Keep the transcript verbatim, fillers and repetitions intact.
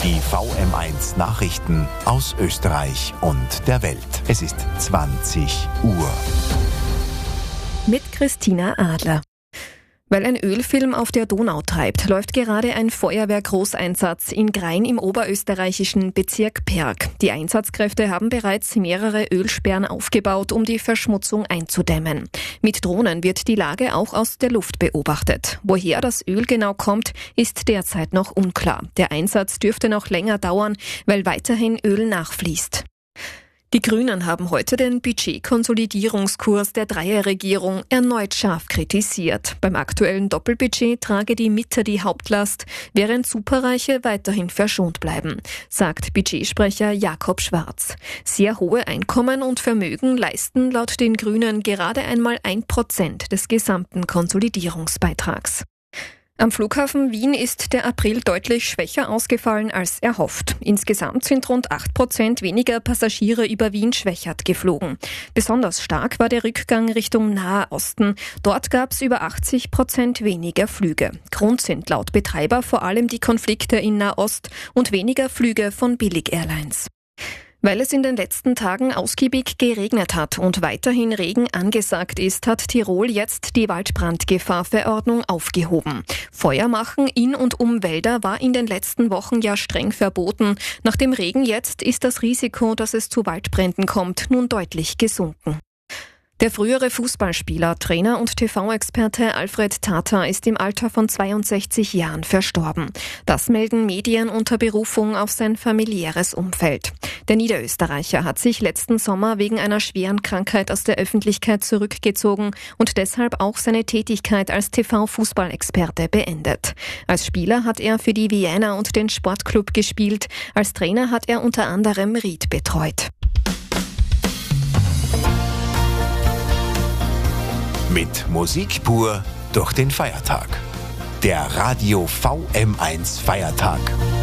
Die V M eins Nachrichten aus Österreich und der Welt. Es ist zwanzig Uhr. Mit Christina Adler. Weil ein Ölfilm auf der Donau treibt, läuft gerade ein Feuerwehr-Großeinsatz in Grein im oberösterreichischen Bezirk Perg. Die Einsatzkräfte haben bereits mehrere Ölsperren aufgebaut, um die Verschmutzung einzudämmen. Mit Drohnen wird die Lage auch aus der Luft beobachtet. Woher das Öl genau kommt, ist derzeit noch unklar. Der Einsatz dürfte noch länger dauern, weil weiterhin Öl nachfließt. Die Grünen haben heute den Budgetkonsolidierungskurs der Dreierregierung erneut scharf kritisiert. Beim aktuellen Doppelbudget trage die Mitte die Hauptlast, während Superreiche weiterhin verschont bleiben, sagt Budgetsprecher Jakob Schwarz. Sehr hohe Einkommen und Vermögen leisten laut den Grünen gerade einmal ein Prozent des gesamten Konsolidierungsbeitrags. Am Flughafen Wien ist der April deutlich schwächer ausgefallen als erhofft. Insgesamt sind rund acht Prozent weniger Passagiere über Wien-Schwechat geflogen. Besonders stark war der Rückgang Richtung Nahe Osten. Dort gab es über achtzig Prozent weniger Flüge. Grund sind laut Betreiber vor allem die Konflikte in Nahost und weniger Flüge von Billig-Airlines. Weil es in den letzten Tagen ausgiebig geregnet hat und weiterhin Regen angesagt ist, hat Tirol jetzt die Waldbrandgefahrverordnung aufgehoben. Feuer machen in und um Wälder war in den letzten Wochen ja streng verboten. Nach dem Regen jetzt ist das Risiko, dass es zu Waldbränden kommt, nun deutlich gesunken. Der frühere Fußballspieler, Trainer und T V-Experte Alfred Tata ist im Alter von zweiundsechzig Jahren verstorben. Das melden Medien unter Berufung auf sein familiäres Umfeld. Der Niederösterreicher hat sich letzten Sommer wegen einer schweren Krankheit aus der Öffentlichkeit zurückgezogen und deshalb auch seine Tätigkeit als T V-Fußballexperte beendet. Als Spieler hat er für die Vienna und den Sportclub gespielt. Als Trainer hat er unter anderem Ried betreut. Mit Musik pur durch den Feiertag. Der Radio V M eins Feiertag.